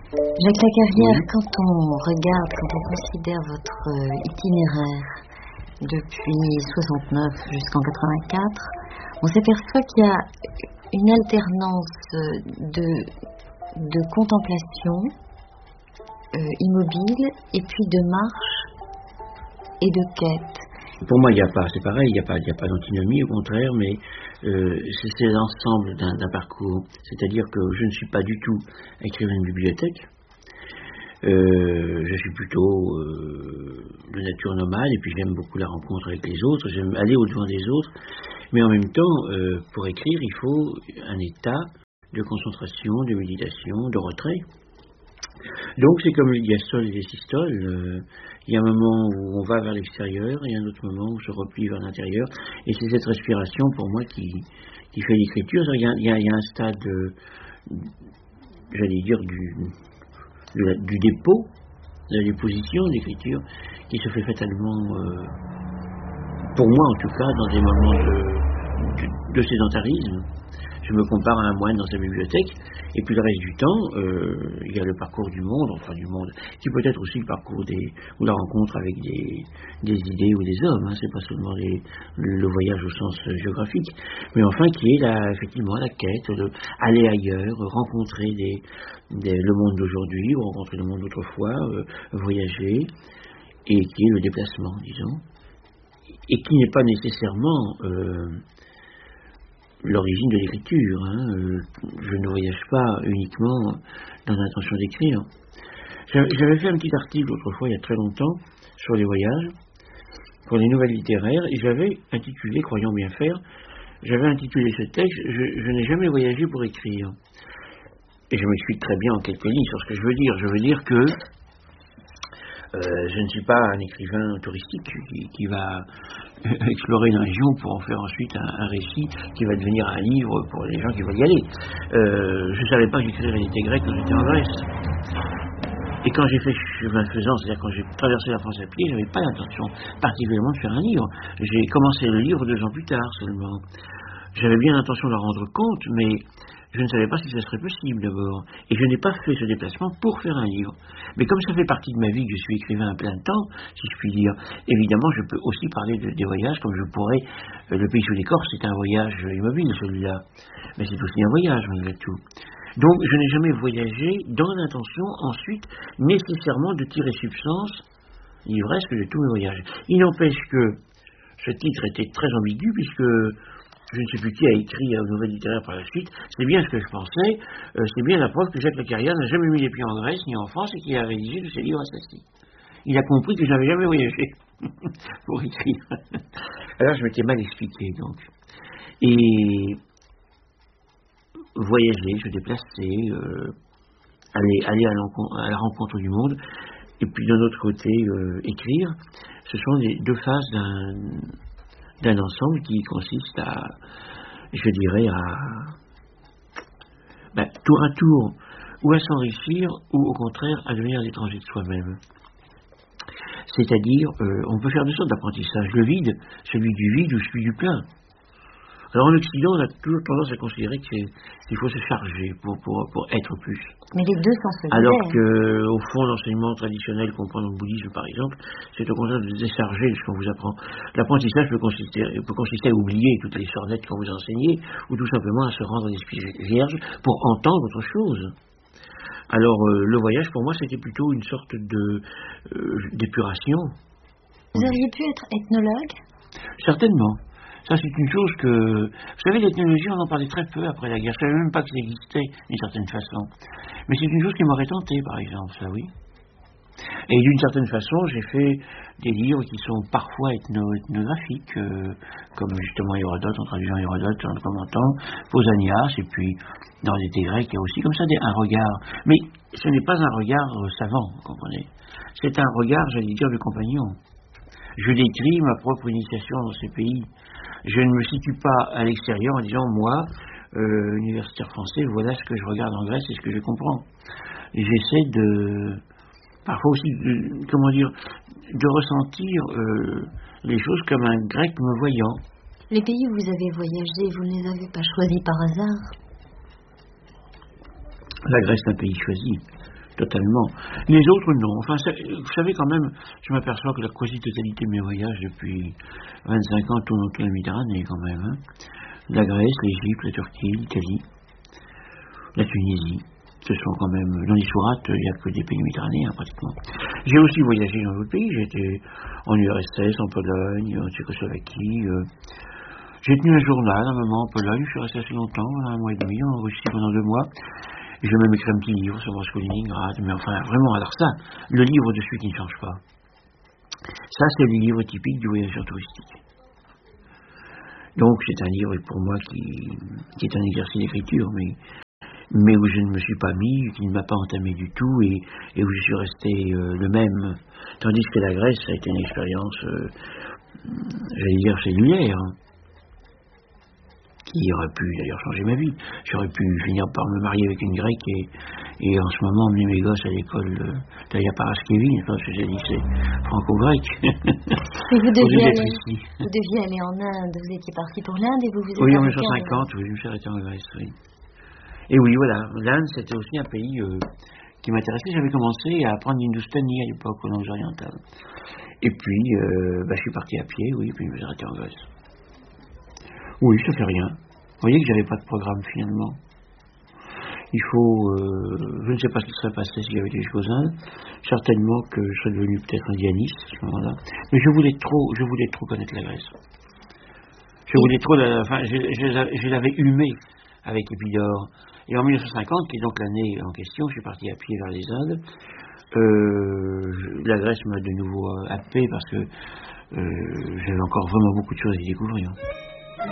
Jacques Lacarrière, Oui. quand on considère votre itinéraire depuis 69 jusqu'en 84, on s'aperçoit qu'il y a une alternance de contemplation immobile et puis de marche et de quête. Pour moi, il n'y a pas, c'est pareil, il n'y a pas d'antinomie, au contraire, mais c'est l'ensemble d'un parcours. C'est-à-dire que je ne suis pas du tout écrivain de bibliothèque. Je suis plutôt de nature nomade, et puis j'aime beaucoup la rencontre avec les autres, j'aime aller au-devant des autres, mais en même temps, pour écrire, il faut un état de concentration, de méditation, de retrait. Donc c'est comme les diastoles et les systoles, il y a un moment où on va vers l'extérieur, et un autre moment où on se replie vers l'intérieur, et c'est cette respiration pour moi qui fait l'écriture. Il y a un stade, j'allais dire, du dépôt, de la déposition de l'écriture, qui se fait fatalement, pour moi en tout cas, dans des moments de sédentarisme. Je me compare à un moine dans sa bibliothèque, et puis le reste du temps, il y a le parcours du monde, qui peut être aussi le parcours ou la rencontre avec des idées ou des hommes, hein, c'est pas seulement le voyage au sens géographique, mais enfin qui est effectivement la quête, aller ailleurs, rencontrer le monde d'aujourd'hui, ou rencontrer le monde d'autrefois, voyager, et qui est le déplacement, disons, et qui n'est pas nécessairement l'origine de l'écriture. Je ne voyage pas uniquement dans l'intention d'écrire. J'avais fait un petit article autrefois, il y a très longtemps, sur les voyages, pour les nouvelles littéraires, et j'avais intitulé, croyant bien faire, j'avais intitulé ce texte, je n'ai jamais voyagé pour écrire. Et je m'explique très bien en quelques lignes sur ce que je veux dire. Je veux dire que je ne suis pas un écrivain touristique qui va explorer une région pour en faire ensuite un récit qui va devenir un livre pour les gens qui veulent y aller. Je ne savais pas que j'écrirais l'été grec quand j'étais en Grèce. Et quand j'ai fait chemin faisant, c'est-à-dire quand j'ai traversé la France à pied, je n'avais pas l'intention particulièrement de faire un livre. J'ai commencé le livre 2 ans plus tard seulement. J'avais bien l'intention de leur rendre compte, mais je ne savais pas si ça serait possible d'abord. Et je n'ai pas fait ce déplacement pour faire un livre. Mais comme ça fait partie de ma vie, que je suis écrivain à plein temps, si je puis dire, évidemment je peux aussi parler des voyages comme je pourrais. Le pays sous l'écorce, c'est un voyage immobile celui-là. Mais c'est aussi un voyage malgré tout. Donc je n'ai jamais voyagé dans l'intention ensuite nécessairement de tirer substance livresque de tous mes voyages. Il n'empêche que ce titre était très ambigu puisque je ne sais plus qui a écrit aux nouvelles littéraires par la suite, c'est bien ce que je pensais, c'est bien la preuve que Jacques Lacarrière n'a jamais mis les pieds en Grèce ni en France et qu'il a rédigé tous ses livres assassins. Il a compris que je n'avais jamais voyagé pour écrire. Alors je m'étais mal expliqué donc. Et voyager, se déplacer, aller à la rencontre du monde, et puis d'un autre côté écrire, ce sont les deux phases d'un ensemble qui consiste je dirais, tour à tour, ou à s'enrichir, ou au contraire à devenir l'étranger de soi-même. C'est-à-dire, on peut faire deux sortes d'apprentissage. Le vide, celui du vide ou celui du plein. Alors en Occident, on a toujours tendance à considérer qu'il faut se charger pour être plus. Mais les deux sont solidaires. Alors qu'au fond, l'enseignement traditionnel qu'on prend dans le bouddhisme, par exemple, c'est au contraire de décharger ce qu'on vous apprend. L'apprentissage peut consister à oublier toutes les sornettes qu'on vous a enseignées, ou tout simplement à se rendre l'esprit vierge pour entendre autre chose. Alors le voyage, pour moi, c'était plutôt une sorte d'épuration. Vous auriez pu être ethnologue ? Certainement. Ça, c'est une chose que... Vous savez, l'ethnologie, on en parlait très peu après la guerre. Je ne savais même pas que ça existait, d'une certaine façon. Mais c'est une chose qui m'aurait tenté, par exemple, ça, oui. Et d'une certaine façon, j'ai fait des livres qui sont parfois ethnographiques, comme justement Hérodote, en traduisant Hérodote, en le commentant, Pausanias, et puis dans l'été grec, il y a aussi comme ça un regard. Mais ce n'est pas un regard savant, vous comprenez. C'est un regard, j'allais dire, de compagnon. Je décris ma propre initiation dans ces pays. Je ne me situe pas à l'extérieur en disant, moi, universitaire français, voilà ce que je regarde en Grèce et ce que je comprends. Et j'essaie parfois aussi, de ressentir les choses comme un grec me voyant. Les pays où vous avez voyagé, vous ne les avez pas choisis par hasard ? La Grèce est un pays choisi. totalement. Les autres, non. Enfin, vous savez quand même, je m'aperçois que la quasi-totalité de mes voyages depuis 25 ans tournent autour de la Méditerranée quand même. Hein. La Grèce, l'Égypte, la Turquie, l'Italie, la Tunisie. Ce sont quand même, dans les sourates, il n'y a que des pays méditerranéens pratiquement. J'ai aussi voyagé dans d'autres pays. J'ai été en URSS, en Pologne, en Tchécoslovaquie. J'ai tenu un journal à un moment en Pologne. Je suis resté assez longtemps, 1 mois et demi, en Russie pendant 2 mois. J'ai même écrit un petit livre sur Moscou-Leningrad. Mais enfin, vraiment, alors ça, le livre de celui qui ne change pas. Ça, c'est le livre typique du voyageur touristique. Donc, c'est un livre pour moi qui est un exercice d'écriture, mais où je ne me suis pas mis, qui ne m'a pas entamé du tout, et où je suis resté le même. Tandis que la Grèce, ça a été une expérience, j'allais dire, cellulaire, qui aurait pu d'ailleurs changer ma vie. J'aurais pu finir par me marier avec une Grecque et en ce moment emmener mes gosses à l'école d'Alia Paraskevi, parce que j'ai dit c'est franco-grec. Et vous deviez aller en Inde, vous étiez parti pour l'Inde et vous êtes Oui, en 1950, oui, je me suis arrêté en Grèce, oui. Et oui, voilà, l'Inde c'était aussi un pays qui m'intéressait. J'avais commencé à apprendre l'Hindoustanie à l'époque, aux langues orientales. Et puis, je suis parti à pied, oui, puis je me suis arrêté en Grèce. Oui, ça fait rien. Vous voyez que j'avais pas de programme finalement. Il faut, je ne sais pas ce qui serait passé si j'avais été jusqu'aux Indes. Certainement que je serais devenu peut-être indianiste à ce moment-là. Mais je voulais trop connaître la Grèce. Je voulais trop, je l'avais humé avec Épidaure. Et en 1950, qui est donc l'année en question, je suis parti à pied vers les Indes. La Grèce m'a de nouveau happé parce que j'avais encore vraiment beaucoup de choses à y découvrir.